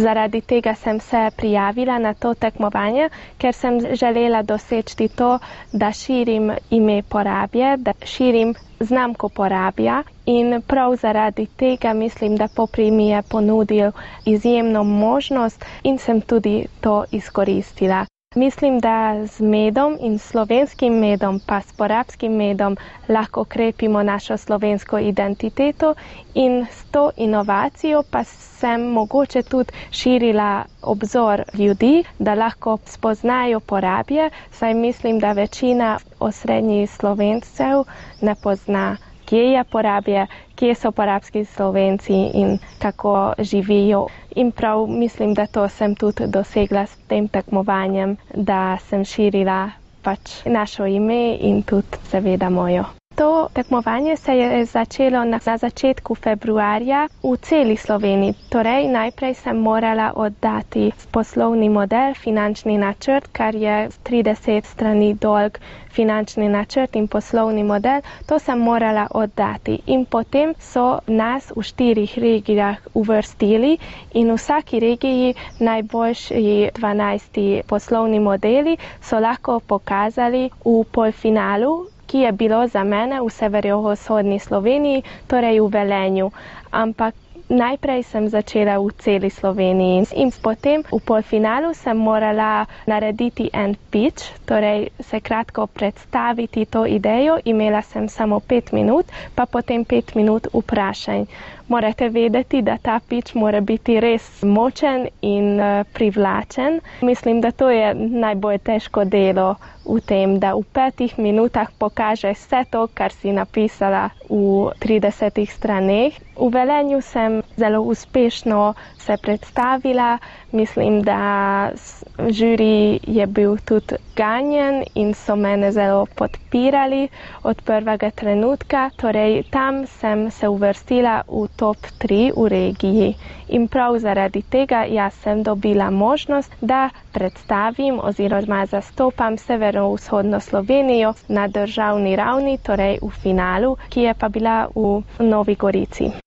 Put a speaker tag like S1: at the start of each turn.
S1: Zaradi tega sem se prijavila na to tekmovanje, ker sem želela doseči to, da širim ime Porabje, da širim znamko Porabja in prav zaradi tega mislim, da Popri mi je ponudil izjemno možnost in sem tudi to izkoristila. Mislim, da z medom in slovenskim medom pa s porabskim medom lahko krepimo našo slovensko identiteto in s to inovacijo pa sem mogoče tudi širila obzor ljudi, da lahko spoznajo Porabje, saj mislim, da večina osrednjih Slovencev ne pozna, kje je Porabje, kje so porabski Slovenci in kako živijo. In prav mislim, da to sem tudi dosegla s tem tekmovanjem, da sem širila našo ime in tudi seveda mojo. To tekmovanje se je začelo na začetku februarja v celi Sloveniji. Torej, najprej sem morala oddati poslovni model, finančni načrt, kar je 30 strani dolg finančni načrt in poslovni model. To sem morala oddati in potem so nas v 4 regijah uvrstili in v vsaki regiji najboljši 12 poslovni modeli so lahko pokazali v polfinalu, ki je bilo za mene v severovzhodni Sloveniji, torej v Velenju. Ampak najprej sem začela v celi Sloveniji in potem v polfinalu sem morala narediti en pitch, torej se kratko predstaviti to idejo. Imela sem samo 5 minut, pa potem 5 minut vprašanj. Morate vedeti, da ta pitch mora biti res močen in privlačen. Mislim, da to je najbolj težko delo v tem, da v 5 minutah pokažeš vse to, kar si napisala v 30 straneh. V Velenju sem zelo uspešno se predstavila. Mislim, da žiri je bil tudi ganjen in so mene zelo podpirali od prvega trenutka. Torej, tam sem se uvrstila v top 3 v regiji. In prav zaradi tega jaz sem dobila možnost, da predstavim oziroma zastopam severovzhodno Slovenijo na državni ravni, torej v finalu, ki je pa bila v Novi Gorici.